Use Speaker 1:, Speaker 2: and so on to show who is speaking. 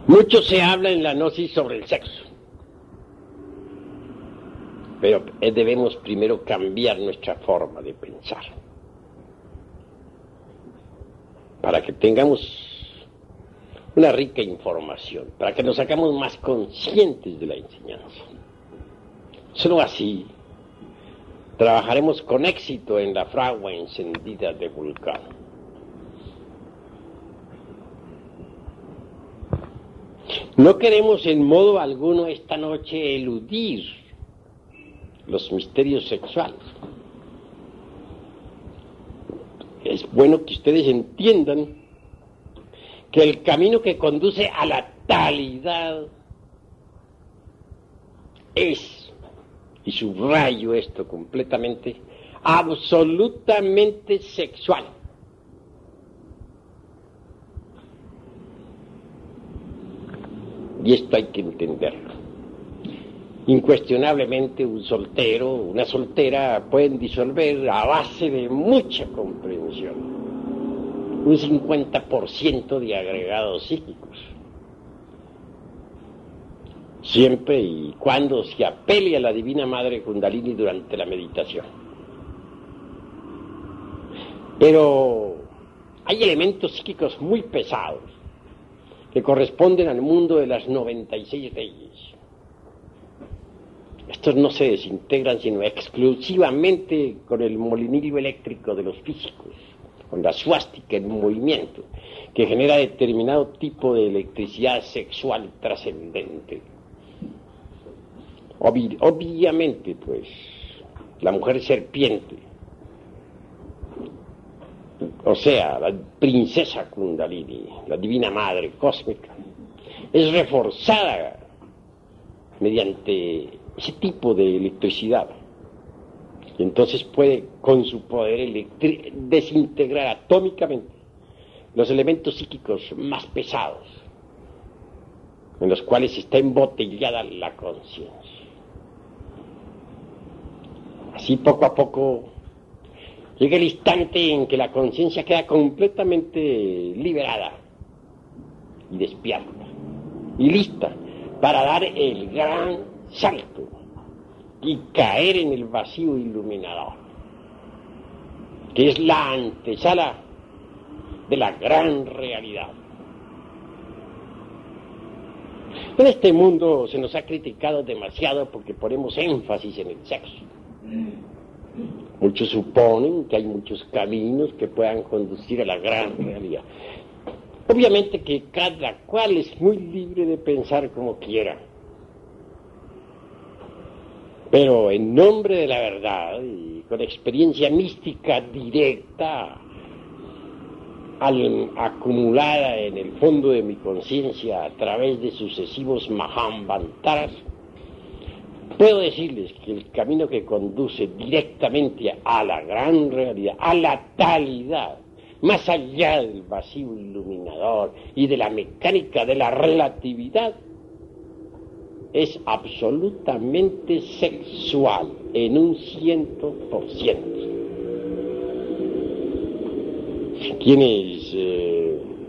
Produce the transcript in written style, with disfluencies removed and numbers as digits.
Speaker 1: Mucho se habla en la gnosis sobre el sexo, pero debemos primero cambiar nuestra forma de pensar para que tengamos una rica información, para que nos hagamos más conscientes de la enseñanza. Solo así trabajaremos con éxito en la fragua encendida de Vulcano. No queremos en modo alguno esta noche eludir los misterios sexuales. Es bueno que ustedes entiendan que el camino que conduce a la talidad es, y subrayo esto completamente, absolutamente sexual. Y esto hay que entenderlo. Incuestionablemente un soltero, una soltera pueden disolver a base de mucha comprensión un 50% de agregados psíquicos. Siempre y cuando se apele a la Divina Madre Kundalini durante la meditación. Pero hay elementos psíquicos muy pesados que corresponden al mundo de las 96 leyes. Estos no se desintegran sino exclusivamente con el molinillo eléctrico de los físicos, con la suástica en movimiento, que genera determinado tipo de electricidad sexual trascendente. Obviamente, pues, la mujer serpiente, o sea, la princesa Kundalini, la divina madre cósmica, es reforzada mediante ese tipo de electricidad. Y entonces puede, con su poder desintegrar atómicamente los elementos psíquicos más pesados, en los cuales está embotellada la conciencia. Así poco a poco llega el instante en que la conciencia queda completamente liberada y despierta y lista para dar el gran salto y caer en el vacío iluminador, que es la antesala de la gran realidad. En este mundo se nos ha criticado demasiado porque ponemos énfasis en el sexo. Muchos suponen que hay muchos caminos que puedan conducir a la gran realidad. Obviamente que cada cual es muy libre de pensar como quiera. Pero en nombre de la verdad y con experiencia mística directa, acumulada en el fondo de mi conciencia a través de sucesivos Mahamvantaras, puedo decirles que el camino que conduce directamente a la gran realidad, a la talidad, más allá del vacío iluminador y de la mecánica de la relatividad, es absolutamente sexual en un 100%. Quienes